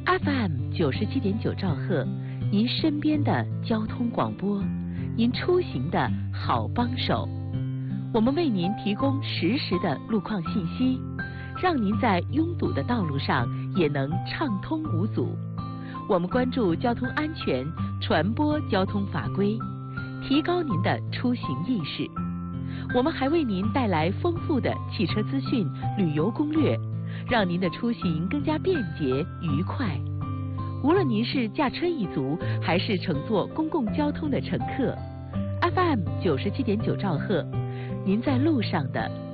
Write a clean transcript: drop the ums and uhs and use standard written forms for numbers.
FM97.9兆赫，您身边的交通广播，您出行的好帮手。我们为您提供实时的路况信息，让您在拥堵的道路上也能畅通无阻。我们关注交通安全，传播交通法规，提高您的出行意识。我们还为您带来丰富的汽车资讯、旅游攻略，让您的出行更加便捷愉快。无论您是驾车一族，还是乘坐公共交通的乘客，FM97.9兆赫，您在路上的